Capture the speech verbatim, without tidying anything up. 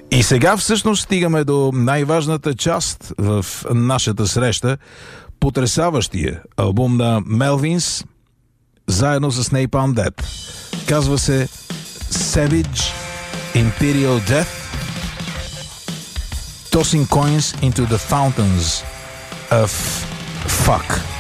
И сега всъщност стигаме до най-важната част в нашата среща. Потресаващия албум на Melvins заедно с Napalm Death. Казва се Savage Imperial Death, Tossing Coins into the Fountains of Fuck.